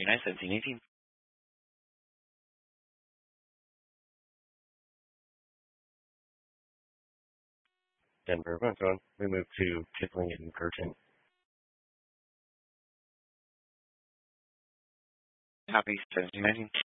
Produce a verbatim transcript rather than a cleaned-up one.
United seventeen eighteen. Denver, Montreal. We move to Kipling and Curtin. Copy, seventeen nineteen.